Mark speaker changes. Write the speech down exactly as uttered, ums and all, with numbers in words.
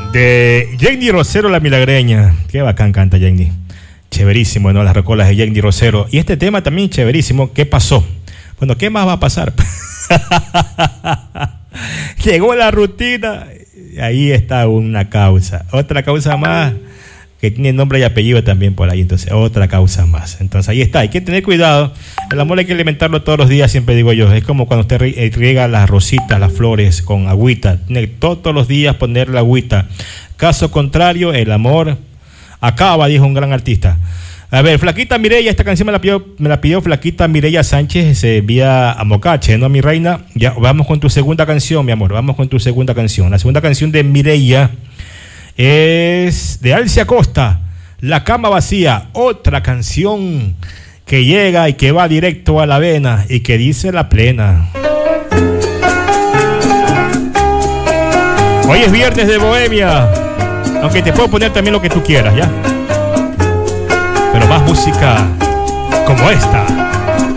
Speaker 1: De Jenny Rosero, La Milagreña. Qué bacán canta Jenny. Chéverísimo, ¿no? Las rocolas de Jenny Rosero. Y este tema también chéverísimo. ¿Qué pasó? Bueno, ¿qué más va a pasar? Llegó la rutina. Ahí está una causa. Otra causa más que tiene nombre y apellido también por ahí. Entonces, otra causa más. Entonces, ahí está. Hay que tener cuidado. El amor hay que alimentarlo todos los días, siempre digo yo. Es como cuando usted riega las rositas, las flores con agüita. Tiene que todos los días ponerle agüita. Caso contrario, el amor acaba, dijo un gran artista. A ver, Flaquita Mireya, esta canción me la pidió, me la pidió Flaquita Mireya Sánchez, se vía a Mocache, ¿no, mi reina? Ya, vamos con tu segunda canción, mi amor, vamos con tu segunda canción. La segunda canción de Mireya es de Alcia Costa, La Cama Vacía, otra canción que llega y que va directo a la vena y que dice la plena. Hoy es viernes de Bohemia, aunque te puedo poner también lo que tú quieras, ¿ya? Pero más música como esta.